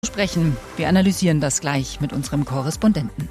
Sprechen. Wir analysieren das gleich mit unserem Korrespondenten.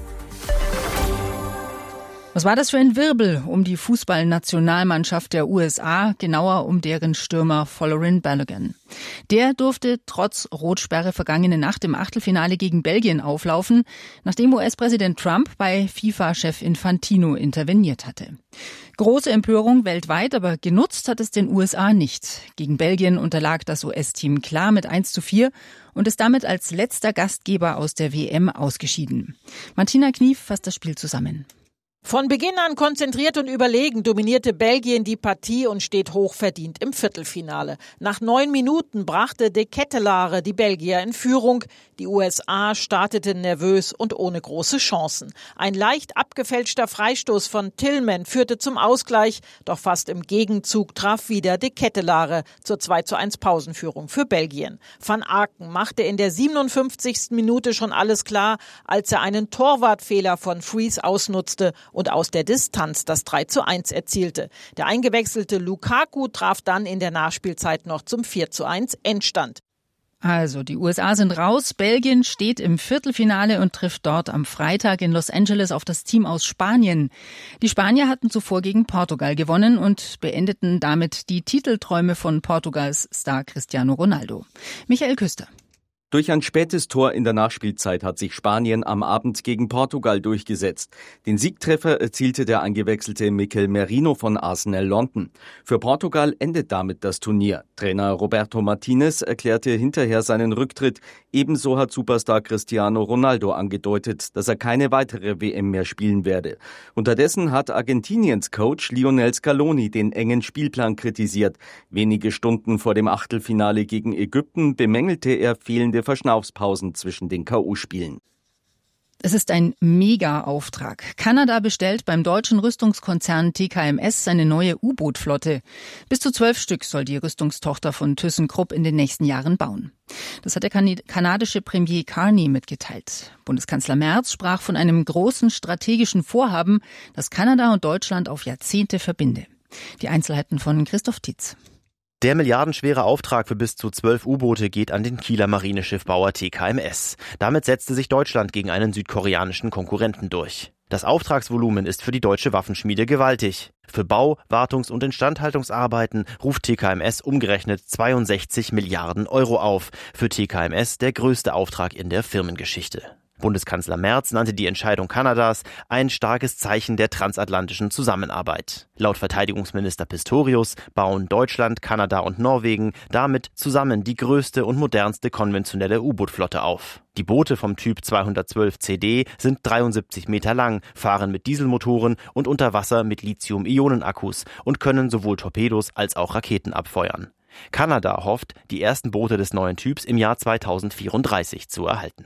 Was war das für ein Wirbel um die Fußballnationalmannschaft der USA, genauer um deren Stürmer Folarin Balogun? Der durfte trotz Rotsperre vergangene Nacht im Achtelfinale gegen Belgien auflaufen, nachdem US-Präsident Trump bei FIFA-Chef Infantino interveniert hatte. Große Empörung weltweit, aber genutzt hat es den USA nicht. Gegen Belgien unterlag das US-Team klar mit 1:4 und ist damit als letzter Gastgeber aus der WM ausgeschieden. Martina Knief fasst das Spiel zusammen. Von Beginn an konzentriert und überlegen dominierte Belgien die Partie und steht hochverdient im Viertelfinale. Nach 9 Minuten brachte De Ketelaere die Belgier in Führung. Die USA starteten nervös und ohne große Chancen. Ein leicht abgefälschter Freistoß von Tillman führte zum Ausgleich, doch fast im Gegenzug traf wieder De Ketelaere zur 2:1 Pausenführung für Belgien. Van Aken machte in der 57. Minute schon alles klar, als er einen Torwartfehler von Fries ausnutzte und aus der Distanz das 3:1 erzielte. Der eingewechselte Lukaku traf dann in der Nachspielzeit noch zum 4:1 Endstand. Also, die USA sind raus, Belgien steht im Viertelfinale und trifft dort am Freitag in Los Angeles auf das Team aus Spanien. Die Spanier hatten zuvor gegen Portugal gewonnen und beendeten damit die Titelträume von Portugals Star Cristiano Ronaldo. Michael Küster. Durch ein spätes Tor in der Nachspielzeit hat sich Spanien am Abend gegen Portugal durchgesetzt. Den Siegtreffer erzielte der eingewechselte Mikel Merino von Arsenal London. Für Portugal endet damit das Turnier. Trainer Roberto Martinez erklärte hinterher seinen Rücktritt. Ebenso hat Superstar Cristiano Ronaldo angedeutet, dass er keine weitere WM mehr spielen werde. Unterdessen hat Argentiniens Coach Lionel Scaloni den engen Spielplan kritisiert. Wenige Stunden vor dem Achtelfinale gegen Ägypten bemängelte er fehlende Verschnaufspausen zwischen den K.O.-Spielen. Es ist ein Mega-Auftrag. Kanada bestellt beim deutschen Rüstungskonzern TKMS seine neue U-Boot-Flotte. Bis zu 12 Stück soll die Rüstungstochter von ThyssenKrupp in den nächsten Jahren bauen. Das hat der kanadische Premier Carney mitgeteilt. Bundeskanzler Merz sprach von einem großen strategischen Vorhaben, das Kanada und Deutschland auf Jahrzehnte verbinde. Die Einzelheiten von Christoph Tietz. Der milliardenschwere Auftrag für bis zu 12 U-Boote geht an den Kieler Marineschiffbauer TKMS. Damit setzte sich Deutschland gegen einen südkoreanischen Konkurrenten durch. Das Auftragsvolumen ist für die deutsche Waffenschmiede gewaltig. Für Bau-, Wartungs- und Instandhaltungsarbeiten ruft TKMS umgerechnet 62 Milliarden Euro auf. Für TKMS der größte Auftrag in der Firmengeschichte. Bundeskanzler Merz nannte die Entscheidung Kanadas ein starkes Zeichen der transatlantischen Zusammenarbeit. Laut Verteidigungsminister Pistorius bauen Deutschland, Kanada und Norwegen damit zusammen die größte und modernste konventionelle U-Boot-Flotte auf. Die Boote vom Typ 212 CD sind 73 Meter lang, fahren mit Dieselmotoren und unter Wasser mit Lithium-Ionen-Akkus und können sowohl Torpedos als auch Raketen abfeuern. Kanada hofft, die ersten Boote des neuen Typs im Jahr 2034 zu erhalten.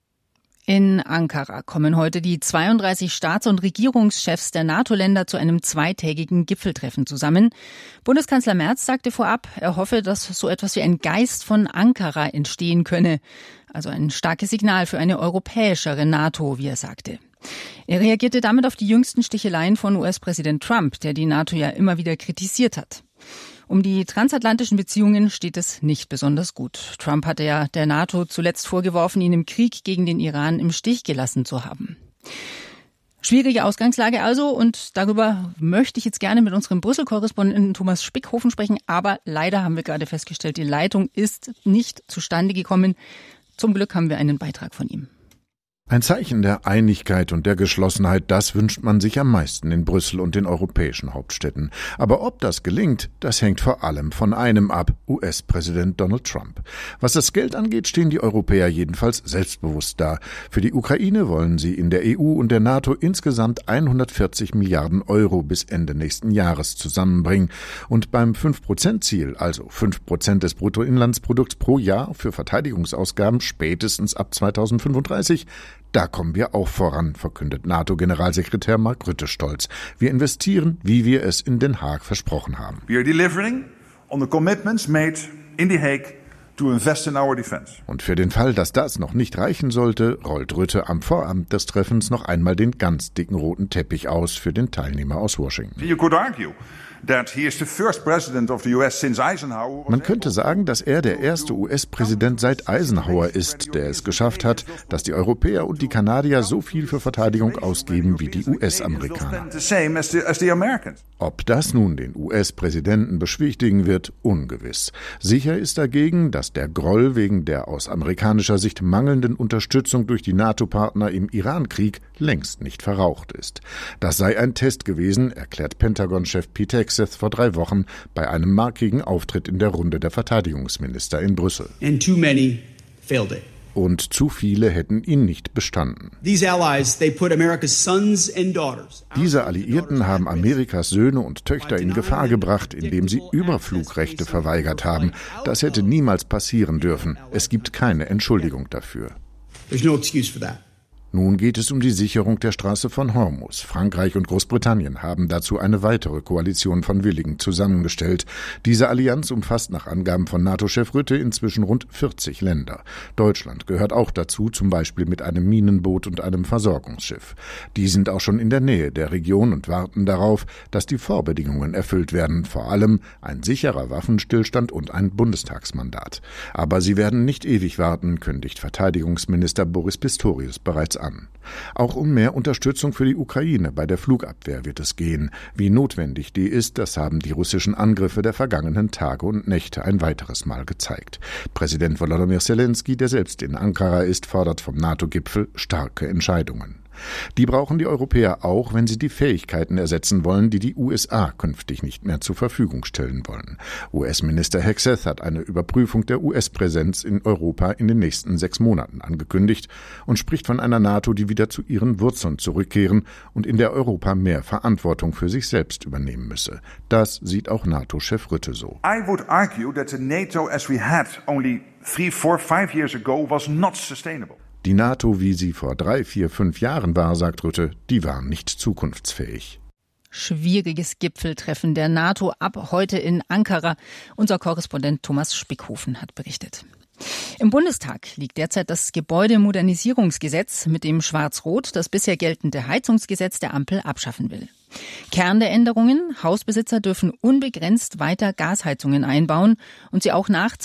In Ankara kommen heute die 32 Staats- und Regierungschefs der NATO-Länder zu einem zweitägigen Gipfeltreffen zusammen. Bundeskanzler Merz sagte vorab, er hoffe, dass so etwas wie ein Geist von Ankara entstehen könne. Also ein starkes Signal für eine europäischere NATO, wie er sagte. Er reagierte damit auf die jüngsten Sticheleien von US-Präsident Trump, der die NATO ja immer wieder kritisiert hat. Um die transatlantischen Beziehungen steht es nicht besonders gut. Trump hatte ja der NATO zuletzt vorgeworfen, ihn im Krieg gegen den Iran im Stich gelassen zu haben. Schwierige Ausgangslage also, und darüber möchte ich jetzt gerne mit unserem Brüssel-Korrespondenten Thomas Spickhofen sprechen, aber leider haben wir gerade festgestellt, die Leitung ist nicht zustande gekommen. Zum Glück haben wir einen Beitrag von ihm. Ein Zeichen der Einigkeit und der Geschlossenheit, das wünscht man sich am meisten in Brüssel und den europäischen Hauptstädten. Aber ob das gelingt, das hängt vor allem von einem ab, US-Präsident Donald Trump. Was das Geld angeht, stehen die Europäer jedenfalls selbstbewusst da. Für die Ukraine wollen sie in der EU und der NATO insgesamt 140 Milliarden Euro bis Ende nächsten Jahres zusammenbringen. Und beim 5%-Ziel, also 5% des Bruttoinlandsprodukts pro Jahr für Verteidigungsausgaben spätestens ab 2035, da kommen wir auch voran, verkündet NATO-Generalsekretär Mark Rutte stolz. Wir investieren, wie wir es in Den Haag versprochen haben. We are delivering on the commitments made in The Hague Und für den Fall, dass das noch nicht reichen sollte, rollt Rutte am Vorabend des Treffens noch einmal den ganz dicken roten Teppich aus für den Teilnehmer aus Washington. Man könnte sagen, dass er der erste US-Präsident seit Eisenhower ist, der es geschafft hat, dass die Europäer und die Kanadier so viel für Verteidigung ausgeben wie die US-Amerikaner. Ob das nun den US-Präsidenten beschwichtigen wird, ungewiss. Sicher ist dagegen, dass der Groll wegen der aus amerikanischer Sicht mangelnden Unterstützung durch die NATO-Partner im Iran-Krieg längst nicht verraucht ist. Das sei ein Test gewesen, erklärt Pentagon-Chef Pete Hegseth vor 3 Wochen bei einem markigen Auftritt in der Runde der Verteidigungsminister in Brüssel. And too many failed it. Und zu viele hätten ihn nicht bestanden. Diese Alliierten haben Amerikas Söhne und Töchter in Gefahr gebracht, indem sie Überflugrechte verweigert haben. Das hätte niemals passieren dürfen. Es gibt keine Entschuldigung dafür. Nun geht es um die Sicherung der Straße von Hormuz. Frankreich und Großbritannien haben dazu eine weitere Koalition von Willigen zusammengestellt. Diese Allianz umfasst nach Angaben von NATO-Chef Rutte inzwischen rund 40 Länder. Deutschland gehört auch dazu, zum Beispiel mit einem Minenboot und einem Versorgungsschiff. Die sind auch schon in der Nähe der Region und warten darauf, dass die Vorbedingungen erfüllt werden, vor allem ein sicherer Waffenstillstand und ein Bundestagsmandat. Aber sie werden nicht ewig warten, kündigt Verteidigungsminister Boris Pistorius bereits an. Auch um mehr Unterstützung für die Ukraine bei der Flugabwehr wird es gehen. Wie notwendig die ist, das haben die russischen Angriffe der vergangenen Tage und Nächte ein weiteres Mal gezeigt. Präsident Volodymyr Zelensky, der selbst in Ankara ist, fordert vom NATO-Gipfel starke Entscheidungen. Die brauchen die Europäer auch, wenn sie die Fähigkeiten ersetzen wollen, die die USA künftig nicht mehr zur Verfügung stellen wollen. US-Minister Hegseth hat eine Überprüfung der US-Präsenz in Europa in den nächsten 6 Monaten angekündigt und spricht von einer NATO, die wieder zu ihren Wurzeln zurückkehren und in der Europa mehr Verantwortung für sich selbst übernehmen müsse. Das sieht auch NATO-Chef Rutte so. I would argue that the NATO as we had only 3, 4, 5 years ago was not sustainable. Die NATO, wie sie vor 3, 4, 5 Jahren war, sagt Rutte, die war nicht zukunftsfähig. Schwieriges Gipfeltreffen der NATO ab heute in Ankara. Unser Korrespondent Thomas Spickhofen hat berichtet. Im Bundestag liegt derzeit das Gebäudemodernisierungsgesetz, mit dem Schwarz-Rot das bisher geltende Heizungsgesetz der Ampel abschaffen will. Kern der Änderungen: Hausbesitzer dürfen unbegrenzt weiter Gasheizungen einbauen und sie auch nach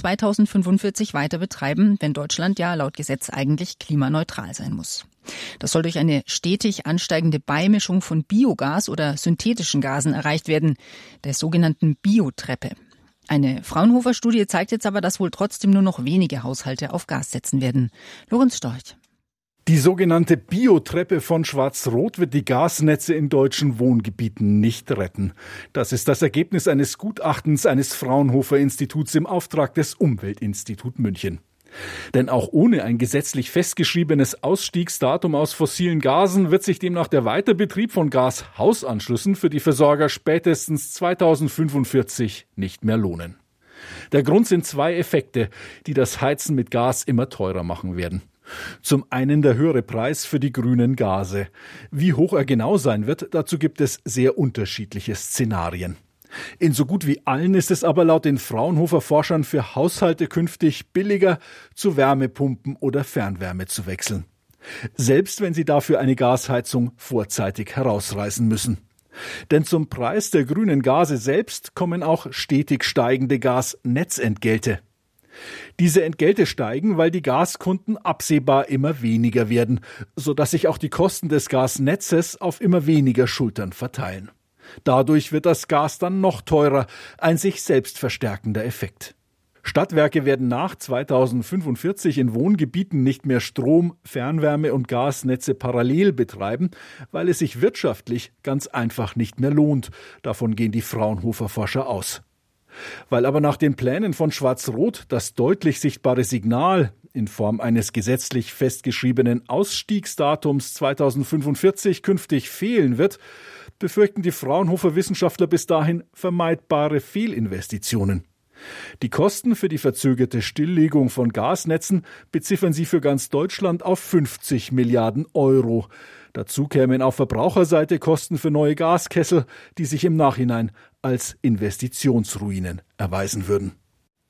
2045 weiter betreiben, wenn Deutschland ja laut Gesetz eigentlich klimaneutral sein muss. Das soll durch eine stetig ansteigende Beimischung von Biogas oder synthetischen Gasen erreicht werden, der sogenannten Biotreppe. Eine Fraunhofer-Studie zeigt jetzt aber, dass wohl trotzdem nur noch wenige Haushalte auf Gas setzen werden. Lorenz Storch. Die sogenannte Biotreppe von Schwarz-Rot wird die Gasnetze in deutschen Wohngebieten nicht retten. Das ist das Ergebnis eines Gutachtens eines Fraunhofer-Instituts im Auftrag des Umweltinstitut München. Denn auch ohne ein gesetzlich festgeschriebenes Ausstiegsdatum aus fossilen Gasen wird sich demnach der Weiterbetrieb von Gashausanschlüssen für die Versorger spätestens 2045 nicht mehr lohnen. Der Grund sind 2 Effekte, die das Heizen mit Gas immer teurer machen werden. Zum einen der höhere Preis für die grünen Gase. Wie hoch er genau sein wird, dazu gibt es sehr unterschiedliche Szenarien. In so gut wie allen ist es aber laut den Fraunhofer-Forschern für Haushalte künftig billiger, zu Wärmepumpen oder Fernwärme zu wechseln. Selbst wenn sie dafür eine Gasheizung vorzeitig herausreißen müssen. Denn zum Preis der grünen Gase selbst kommen auch stetig steigende Gasnetzentgelte. Diese Entgelte steigen, weil die Gaskunden absehbar immer weniger werden, sodass sich auch die Kosten des Gasnetzes auf immer weniger Schultern verteilen. Dadurch wird das Gas dann noch teurer, ein sich selbst verstärkender Effekt. Stadtwerke werden nach 2045 in Wohngebieten nicht mehr Strom-, Fernwärme- und Gasnetze parallel betreiben, weil es sich wirtschaftlich ganz einfach nicht mehr lohnt. Davon gehen die Fraunhofer-Forscher aus. Weil aber nach den Plänen von Schwarz-Rot das deutlich sichtbare Signal in Form eines gesetzlich festgeschriebenen Ausstiegsdatums 2045 künftig fehlen wird, befürchten die Fraunhofer-Wissenschaftler bis dahin vermeidbare Fehlinvestitionen. Die Kosten für die verzögerte Stilllegung von Gasnetzen beziffern sie für ganz Deutschland auf 50 Milliarden Euro. Dazu kämen auf Verbraucherseite Kosten für neue Gaskessel, die sich im Nachhinein als Investitionsruinen erweisen würden.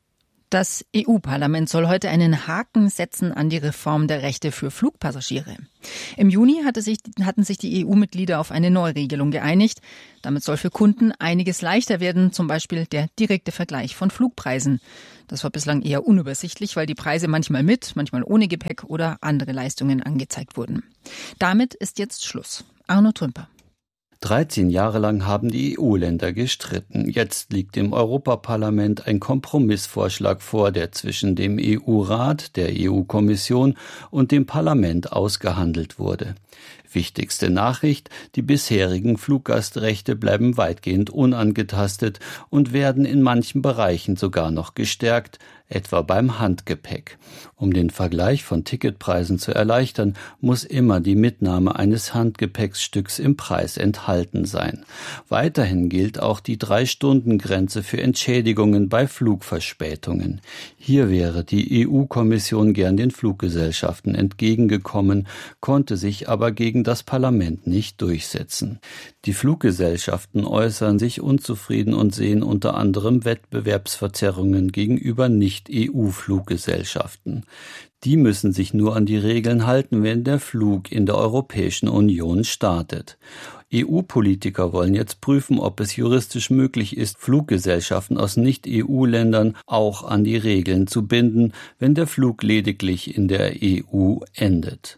Das EU-Parlament soll heute einen Haken setzen an die Reform der Rechte für Flugpassagiere. Im Juni hatten sich die EU-Mitglieder auf eine Neuregelung geeinigt. Damit soll für Kunden einiges leichter werden, zum Beispiel der direkte Vergleich von Flugpreisen. Das war bislang eher unübersichtlich, weil die Preise manchmal mit, manchmal ohne Gepäck oder andere Leistungen angezeigt wurden. Damit ist jetzt Schluss. Arno Trümper. 13 Jahre lang haben die EU-Länder gestritten. Jetzt liegt im Europaparlament ein Kompromissvorschlag vor, der zwischen dem EU-Rat, der EU-Kommission und dem Parlament ausgehandelt wurde. Wichtigste Nachricht: Die bisherigen Fluggastrechte bleiben weitgehend unangetastet und werden in manchen Bereichen sogar noch gestärkt, etwa beim Handgepäck. Um den Vergleich von Ticketpreisen zu erleichtern, muss immer die Mitnahme eines Handgepäcksstücks im Preis enthalten sein. Weiterhin gilt auch die 3-Stunden-Grenze für Entschädigungen bei Flugverspätungen. Hier wäre die EU-Kommission gern den Fluggesellschaften entgegengekommen, konnte sich aber gegen das Parlament nicht durchsetzen. Die Fluggesellschaften äußern sich unzufrieden und sehen unter anderem Wettbewerbsverzerrungen gegenüber Nicht-EU-Fluggesellschaften. Die müssen sich nur an die Regeln halten, wenn der Flug in der Europäischen Union startet. EU-Politiker wollen jetzt prüfen, ob es juristisch möglich ist, Fluggesellschaften aus Nicht-EU-Ländern auch an die Regeln zu binden, wenn der Flug lediglich in der EU endet.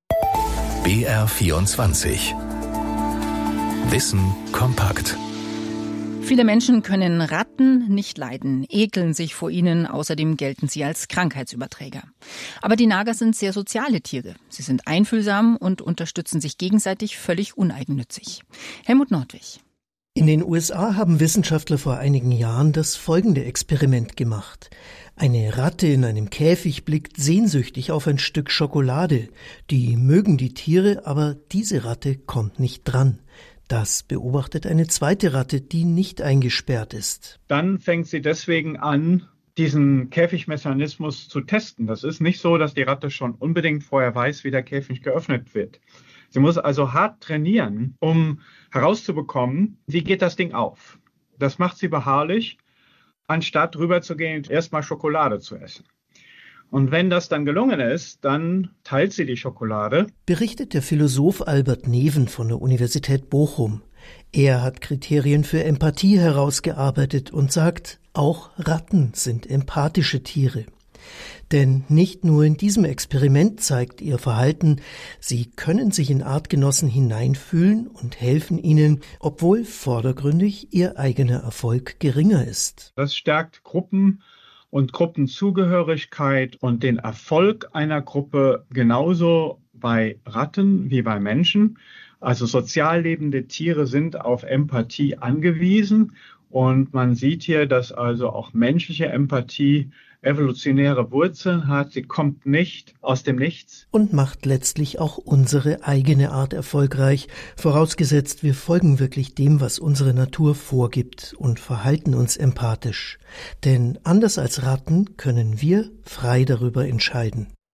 BR24 Wissen kompakt. Viele Menschen können Ratten nicht leiden, ekeln sich vor ihnen, außerdem gelten sie als Krankheitsüberträger. Aber die Nager sind sehr soziale Tiere. Sie sind einfühlsam und unterstützen sich gegenseitig völlig uneigennützig. Helmut Nordwig. In den USA haben Wissenschaftler vor einigen Jahren das folgende Experiment gemacht. Eine Ratte in einem Käfig blickt sehnsüchtig auf ein Stück Schokolade. Die mögen die Tiere, aber diese Ratte kommt nicht dran. Das beobachtet eine zweite Ratte, die nicht eingesperrt ist. Dann fängt sie deswegen an, diesen Käfigmechanismus zu testen. Das ist nicht so, dass die Ratte schon unbedingt vorher weiß, wie der Käfig geöffnet wird. Sie muss also hart trainieren, um herauszubekommen, wie geht das Ding auf. Das macht sie beharrlich, anstatt rüberzugehen und erstmal Schokolade zu essen. Und wenn das dann gelungen ist, dann teilt sie die Schokolade. Berichtet der Philosoph Albert Neven von der Universität Bochum. Er hat Kriterien für Empathie herausgearbeitet und sagt, auch Ratten sind empathische Tiere. Denn nicht nur in diesem Experiment zeigt ihr Verhalten, sie können sich in Artgenossen hineinfühlen und helfen ihnen, obwohl vordergründig ihr eigener Erfolg geringer ist. Das stärkt Gruppen und Gruppenzugehörigkeit und den Erfolg einer Gruppe genauso bei Ratten wie bei Menschen. Also sozial lebende Tiere sind auf Empathie angewiesen und man sieht hier, dass also auch menschliche Empathie evolutionäre Wurzeln hat. Sie kommt nicht aus dem Nichts. Und macht letztlich auch unsere eigene Art erfolgreich, vorausgesetzt wir folgen wirklich dem, was unsere Natur vorgibt und verhalten uns empathisch. Denn anders als Ratten können wir frei darüber entscheiden.